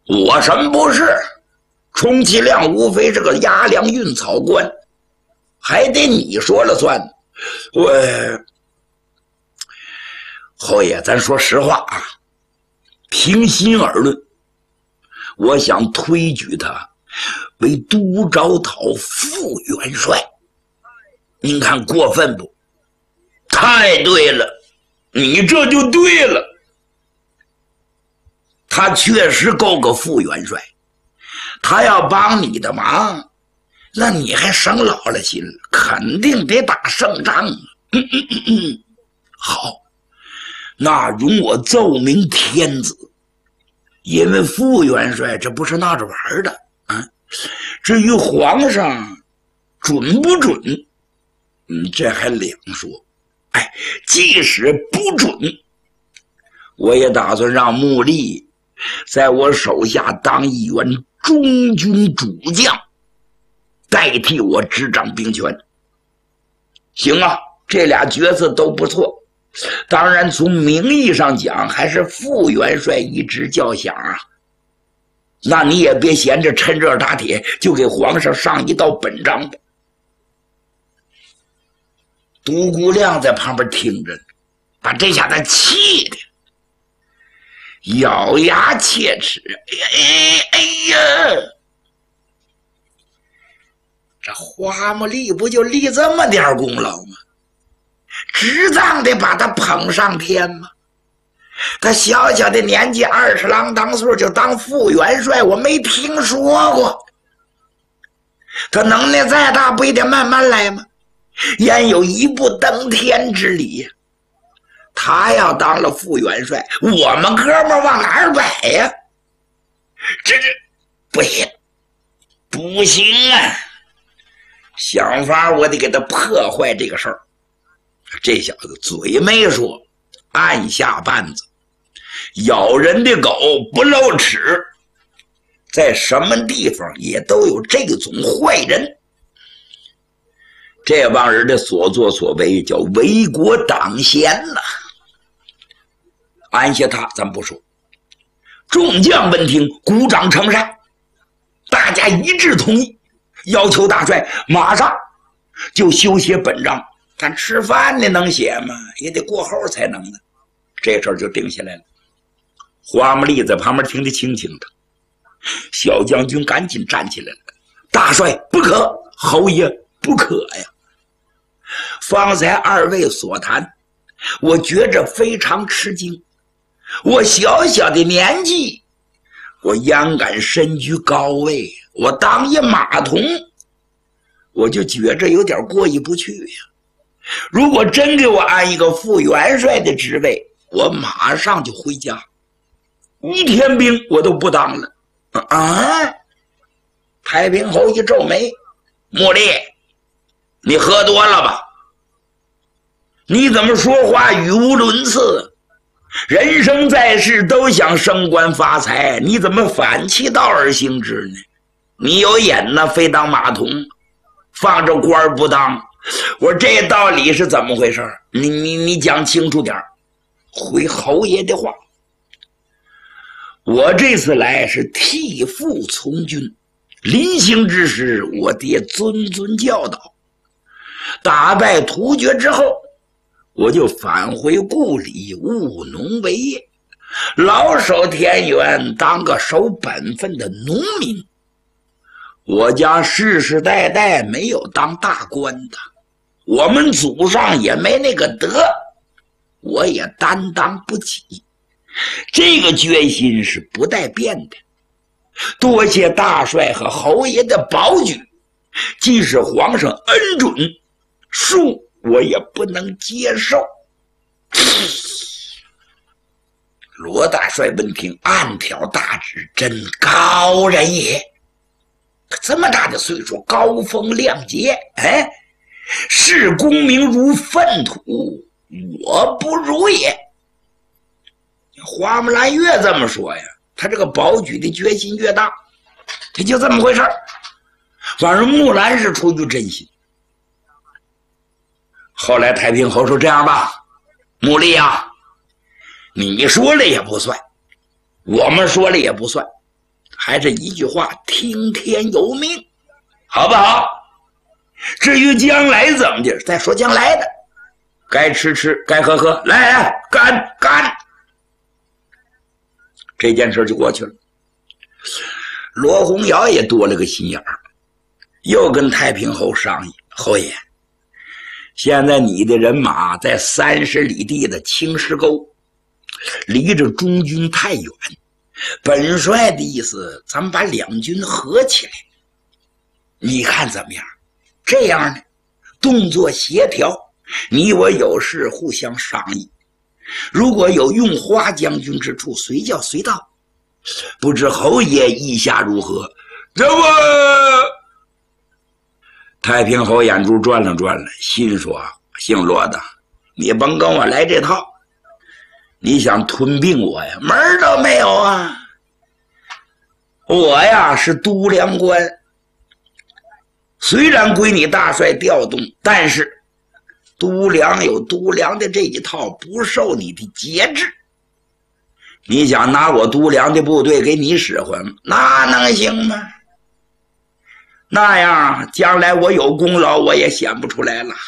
我什不是？充其量无非是个牙梁运草官，还得你说了算。侯爷，咱说实话啊，平心而论，我想推举他为都招讨副元帅，您看过分不？太对了，你这就对了。他确实够个副元帅，他要帮你的忙，那你还省老了心了，肯定得打胜仗啊。好，那容我奏明天子，因为副元帅这不是闹着玩的啊。至于皇上准不准，这还两说。哎，即使不准，我也打算让穆力在我手下当一员中军主将，代替我执掌兵权。行啊，这俩角色都不错。当然从名义上讲还是副元帅一职较响啊。那你也别闲着趁热打铁，就给皇上上一道本章吧。独孤亮在旁边听着，把这下子气的咬牙切齿。哎呀，这花木力不就立这么点功劳吗？执仗得把他捧上天吗？他小小的年纪20郎当岁就当副元帅，我没听说过。他能耐再大，不也得慢慢来吗？焉有一步登天之理？他要当了副元帅，我们哥们往哪儿摆呀？这不行，不行啊！想法我得给他破坏这个事儿。这小子嘴没说，按下绊子，咬人的狗不露齿，在什么地方也都有这种坏人。这帮人的所作所为叫为国党贤呐。安下他咱不说，众将闻听鼓掌称善，大家一致同意，要求大帅马上就修写本章。咱吃饭的能写吗？也得过后才能呢。这事儿就定下来了。花木力在旁边听得清清的，小将军赶紧站起来了：“大帅不可，侯爷不可呀！方才二位所谈，我觉着非常吃惊。我小小的年纪，我焉敢身居高位？我当一马童，我就觉着有点过意不去呀。如果真给我安一个副元帅的职位，我马上就回家，一天兵我都不当了。”啊！太平侯一皱眉：“穆力，你喝多了吧？你怎么说话语无伦次？人生在世都想升官发财，你怎么反其道而行之呢？你有眼呢，非当马童，放着官不当。我说这道理是怎么回事？你讲清楚点，回侯爷的话。我这次来是替父从军，临行之时我爹谆谆教导，打败突厥之后，我就返回故里务农为业，老守田园，当个守本分的农民。我家世世代代没有当大官的，我们祖上也没那个德，我也担当不起。这个决心是不带变的。多谢大帅和侯爷的保举，即使皇上恩准，恕我也不能接受。罗大帅闻听，暗挑大指，真高人也。这么大的岁数，高风亮节，哎，视功名如粪土，我不如也。花木兰越这么说呀，他这个保举的决心越大。他就这么回事，反正木兰是出于真心。后来太平侯说：“这样吧，穆力啊，你说了也不算，我们说了也不算， 还是一句话，听天由命，好不好？至于将来怎么的，再说将来的，该吃吃，该喝喝，来来，干干，这件事就过去了。罗洪尧也多了个心眼儿，又跟太平侯商议，侯爷，现在你的人马在30里地的青石沟，离着中军太远，本帅的意思，咱们把两军合起来，你看怎么样？这样呢，动作协调，你我有事互相商议，如果有用花将军之处，随叫随到。不知侯爷意下如何？这不，太平侯眼珠转了转了，心说：姓罗的，你甭跟我来这套，你想吞并我呀？门儿都没有啊！我呀是都梁官，虽然归你大帅调动，但是都梁有都梁的这一套，不受你的节制。你想拿我都梁的部队给你使唤，那能行吗？那样将来我有功劳我也显不出来了。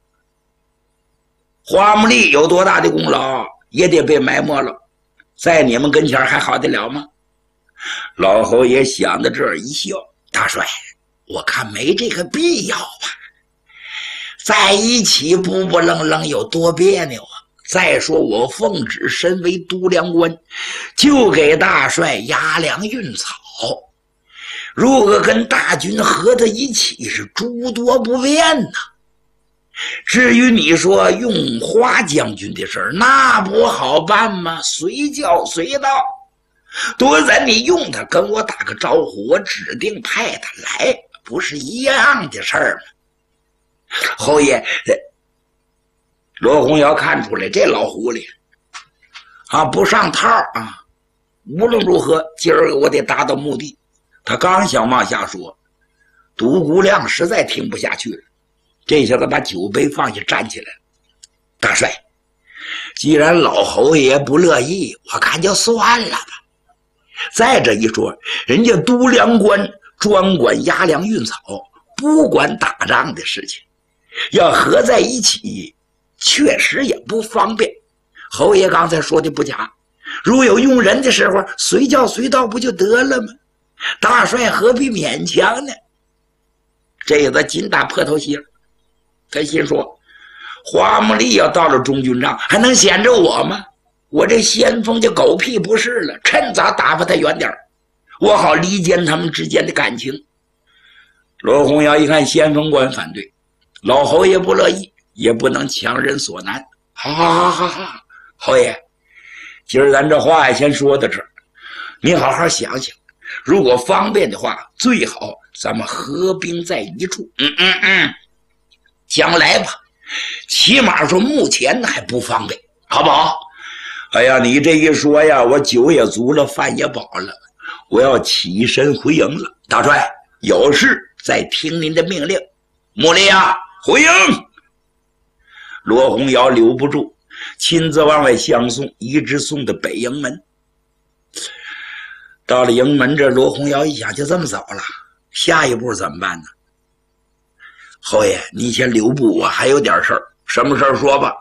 花木力有多大的功劳也得被埋没了，在你们跟前还好得了吗？老侯爷想到这儿一笑，大帅，我看没这个必要吧，在一起不不愣愣有多别扭啊。再说我奉旨身为都梁官，就给大帅押粮运草，如果跟大军合在一起是诸多不便呐。至于你说用花将军的事儿，那不好办吗？随叫随到，多咱你用他跟我打个招呼，我指定派他来，不是一样的事儿吗？侯爷，罗洪尧看出来这老狐狸啊不上套啊，无论如何今儿我得达到目的。他刚想往下说，独孤亮实在听不下去了，这下子把酒杯放下，站起来了。大帅，既然老侯爷不乐意，我看就算了吧。再这一说，人家都梁官专管押粮运草，不管打仗的事情，要合在一起确实也不方便。侯爷刚才说的不假，如有用人的时候，随叫随到不就得了吗？大帅何必勉强呢？这个金大破头鞋，他心说，花木力要到了中军帐，还能显着我吗？我这先锋就狗屁不是了，趁早打发他远点，我好离间他们之间的感情。罗洪尧一看先锋官反对，老侯爷不乐意，也不能强人所难。好，侯爷，今儿咱这话先说到这儿，你好好想想，如果方便的话，最好咱们合兵在一处。将来吧，起码说目前还不方便，好不好？哎呀，你这一说呀，我酒也足了，饭也饱了，我要起身回营了。大帅，有事再听您的命令。穆力啊，回营！罗洪尧留不住，亲自往外相送，一直送到北营门。到了营门这，罗洪尧一想，就这么走了，下一步怎么办呢？侯爷，你先留步，我还有点事儿。什么事儿说吧。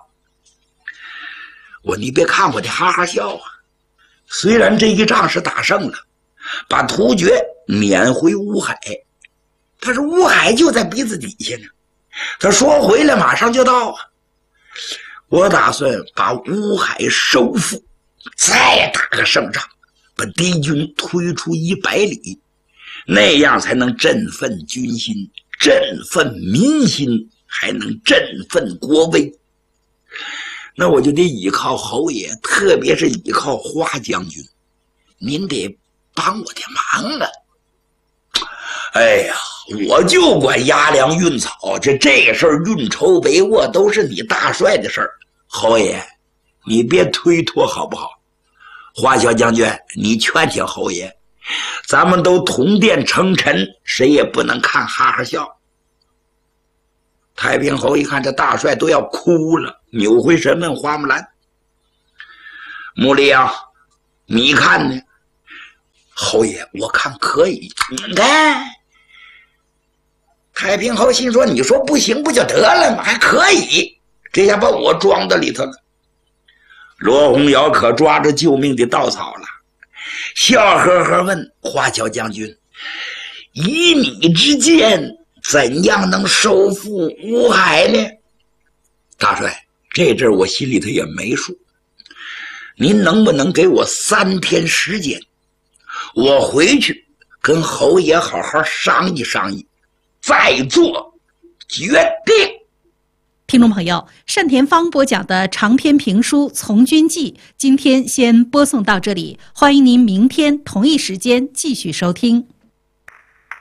你别看我的哈哈笑啊，虽然这一仗是打胜了，把突厥撵回乌海，他说乌海就在鼻子底下呢，他说回来马上就到啊。我打算把乌海收复，再打个胜仗，把敌军推出100里，那样才能振奋军心，振奋民心，还能振奋国威。那我就得依靠侯爷，特别是依靠花将军，您得帮我的忙啊。哎呀，我就管押粮运草，这个事儿运筹帷幄都是你大帅的事儿。侯爷，你别推脱好不好？花小将军，你劝劝侯爷，咱们都同殿称臣，谁也不能看哈哈笑。太平侯一看这大帅都要哭了，扭回身问花木兰：穆力啊，你看呢？ 侯爷，我看可以。你看，太平侯心说：“你说不行不就得了吗？还可以，这下把我装到里头了。”罗洪尧可抓着救命的稻草了，笑呵呵问华侨将军：“以你之见，怎样能收复乌海呢？”大帅，这阵我心里头也没数，您能不能给我3天时间，我回去跟侯爷好好商议商议，再做决定。 听众朋友，单田芳播讲的长篇评书《从军记》今天先播送到这里，欢迎您明天同一时间继续收听。